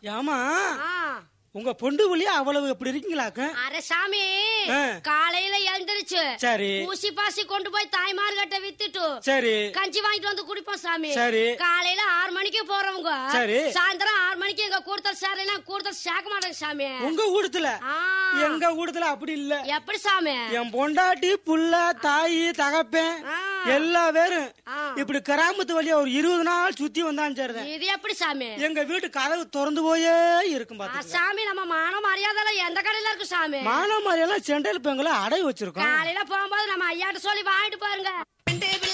ஏமா உங்க பொண்டு புள்ளியா அவ்வளவு எப்படி இருக்கீங்களாக்க? அரே சாமி, காலையில எழுந்திருச்சு சரி ஊசி பாசி கொண்டு போய் தாய்மார்கிட்ட வித்துட்டு சரி கஞ்சி வாங்கிட்டு வந்து குடிப்போம் சாமி. சரி காலையில 6 மணிக்கு போறவங்க சரி சாயந்தரம் 6 மணிக்கு எங்க கூடுதல் சேரலைன்னா கூடுதல் சேர்க்க மாட்டாங்க சாமி. உங்க கூடத்துல? எங்க கூடத்துல அப்படி இல்ல. எப்படி சாமி? என் பொண்டாட்டி புள்ள தாயி தகப்பேன் எல்லா பேரும் இப்படி கிராமத்து வழியா ஒரு 20 நாள் சுத்தி வந்தான். சரி இது எப்படி சாமி? எங்க வீட்டு கதவு திறந்து போயே இருக்கும் சாமி. நம்ம மான மரியாதை எந்த கடையில இருக்கு சாமி? மான மரியாதை செண்டல் பெங்களை அடை வச்சிருக்கோம். காலையில போகும்போது நம்ம ஐயாட்ட சொல்லி வாங்கிட்டு பாருங்க.